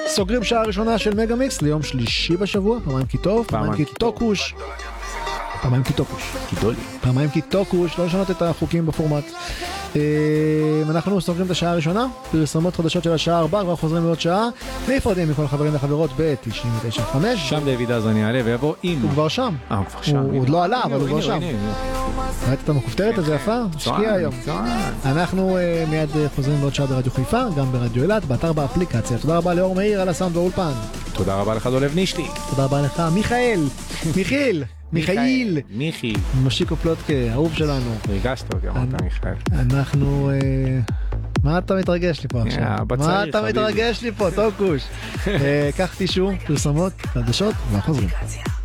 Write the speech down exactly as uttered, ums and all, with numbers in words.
סוגרים שעה ראשונה של מגה מיקס ליום שלישי בשבוע, פעמיים כי טוב, פעמיים כי טוקוש. פעמיים כי טוקוש. גידולי. פעמיים כי טוקוש, לא לשנות את החוקים בפורמט. אנחנו סוגרים את השעה הראשונה, פרסומות חדשות של השעה ארבע, כבר חוזרים לעוד שעה, נפרדים מכל החברים והחברות ב-תשעים ותשע נקודה חמש. שם דיוויד אז אני אעלה ויבוא עם. הוא כבר שם. אה, הוא כבר שם. הוא עוד לא עלה, אבל הוא כבר שם. ראית את המכופתרת הזה יפה? השקיע היום. אנחנו מיד חוזרים לעוד שעה ברדיו חיפה, גם ברדיו אילת, באתר באפליקציה. תודה רבה לאור מאיר על הסאונד והאולפן. תודה רבה לך דולב נישתי. תודה רבה לך מיכאל, מיכיל, מיכאיל, מיכי, משיקו פלוטקה, אהוב שלנו. הרגשת אותי, אמרת מיכאל. אנחנו, מה אתה מתרגש לי פה עכשיו? מה אתה מתרגש לי פה, טוקוש? קח טישו, פרסומות, חדשות, וחוזרים.